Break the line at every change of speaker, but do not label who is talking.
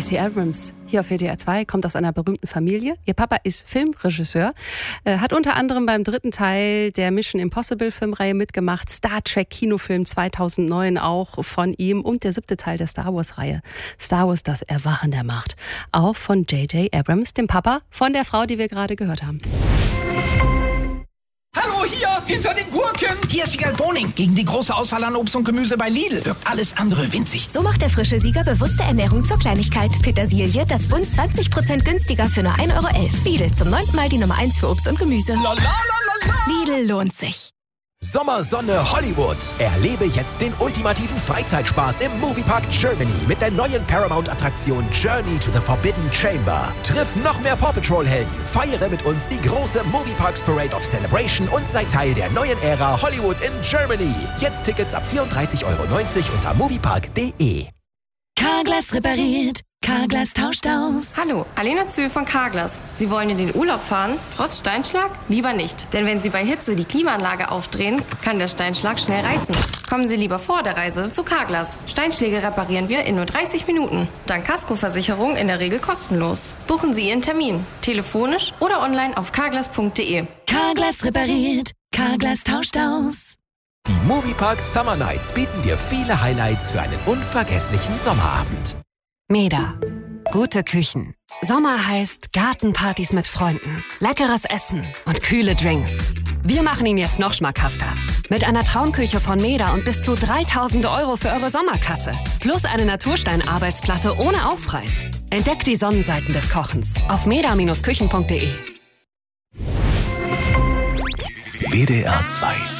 J.J. Abrams, hier auf WDR 2, kommt aus einer berühmten Familie. Ihr Papa ist Filmregisseur, hat unter anderem beim 3. Teil der Mission Impossible Filmreihe mitgemacht, Star Trek Kinofilm 2009 auch von ihm und der 7. Teil der Star Wars Reihe, Star Wars, das Erwachen der Macht. Auch von J.J. Abrams, dem Papa von der Frau, die wir gerade gehört haben.
Hallo, hier, hinter den Gurken.
Hier ist Sieger Boning. Gegen die große Auswahl an Obst und Gemüse bei Lidl wirkt alles andere winzig.
So macht der frische Sieger bewusste Ernährung zur Kleinigkeit. Petersilie, das Bund 20% günstiger für nur 1,11 €. Lidl, zum 9. Mal die Nummer 1 für Obst und Gemüse. Lidl lohnt sich.
Sommersonne Hollywood. Erlebe jetzt den ultimativen Freizeitspaß im Moviepark Germany mit der neuen Paramount-Attraktion Journey to the Forbidden Chamber. Triff noch mehr Paw Patrol-Helden, feiere mit uns die große Movieparks Parade of Celebration und sei Teil der neuen Ära Hollywood in Germany. Jetzt Tickets ab 34,90 € unter moviepark.de.
Carglass repariert, Carglass tauscht aus.
Hallo, Alena Zühl von Carglass. Sie wollen in den Urlaub fahren, trotz Steinschlag? Lieber nicht. Denn wenn Sie bei Hitze die Klimaanlage aufdrehen, kann der Steinschlag schnell reißen. Kommen Sie lieber vor der Reise zu Carglass. Steinschläge reparieren wir in nur 30 Minuten. Dank Kaskoversicherung in der Regel kostenlos. Buchen Sie Ihren Termin. Telefonisch oder online auf carglass.de.
Carglass repariert, Carglass tauscht aus.
Die Moviepark Summer Nights bieten dir viele Highlights für einen unvergesslichen Sommerabend.
Meda. Gute Küchen. Sommer heißt Gartenpartys mit Freunden, leckeres Essen und kühle Drinks. Wir machen ihn jetzt noch schmackhafter. Mit einer Traumküche von Meda und bis zu 3.000 € für eure Sommerkasse. Plus eine Naturstein-Arbeitsplatte ohne Aufpreis. Entdeckt die Sonnenseiten des Kochens auf meda-küchen.de.
WDR 2